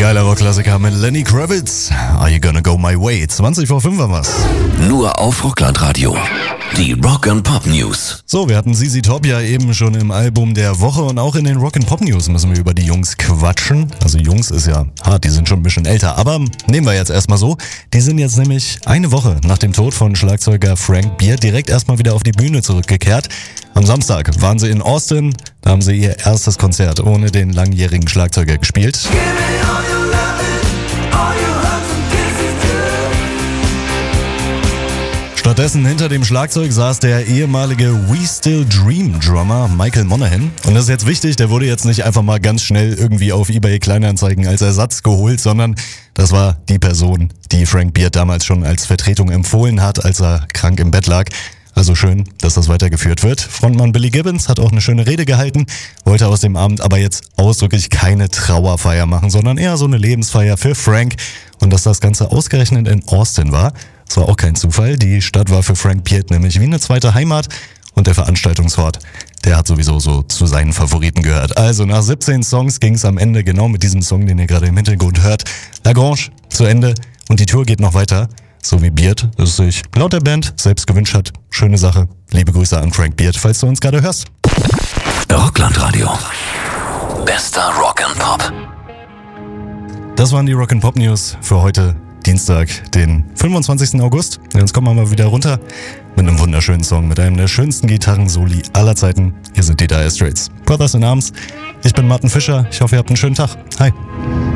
geiler Rockklassiker mit Lenny Kravitz. Are you gonna go my way? 20 vor 5 haben wir's. Nur auf Rocklandradio. Die Rock and Pop News. So, wir hatten ZZ Top ja eben schon im Album der Woche und auch in den Rock and Pop News müssen wir über die Jungs quatschen. Also Jungs ist ja hart, die sind schon ein bisschen älter, aber nehmen wir jetzt erstmal so. Die sind jetzt nämlich eine Woche nach dem Tod von Schlagzeuger Frank Beard direkt erstmal wieder auf die Bühne zurückgekehrt. Am Samstag waren sie in Austin, da haben sie ihr erstes Konzert ohne den langjährigen Schlagzeuger gespielt. Stattdessen hinter dem Schlagzeug saß der ehemalige We Still Dream Drummer Michael Monaghan. Und das ist jetzt wichtig, der wurde jetzt nicht einfach mal ganz schnell irgendwie auf eBay Kleinanzeigen als Ersatz geholt, sondern das war die Person, die Frank Beard damals schon als Vertretung empfohlen hat, als er krank im Bett lag. Also schön, dass das weitergeführt wird. Frontmann Billy Gibbons hat auch eine schöne Rede gehalten, wollte aus dem Abend aber jetzt ausdrücklich keine Trauerfeier machen, sondern eher so eine Lebensfeier für Frank. Und dass das Ganze ausgerechnet in Austin war, das war auch kein Zufall. Die Stadt war für Frank Beard nämlich wie eine zweite Heimat und der Veranstaltungsort, der hat sowieso so zu seinen Favoriten gehört. Also nach 17 Songs ging es am Ende genau mit diesem Song, den ihr gerade im Hintergrund hört, Lagrange zu Ende und die Tour geht noch weiter. So wie Beard es sich laut der Band selbst gewünscht hat. Schöne Sache. Liebe Grüße an Frank Beard, falls du uns gerade hörst. Rocklandradio. Bester Rock and Pop. Das waren die Rock and Pop News für heute, Dienstag, den 25. August. Jetzt kommen wir mal wieder runter mit einem wunderschönen Song, mit einem der schönsten Gitarren-Soli aller Zeiten. Hier sind die Dire Straits. Brothers in Arms. Ich bin Martin Fischer. Ich hoffe, ihr habt einen schönen Tag. Hi.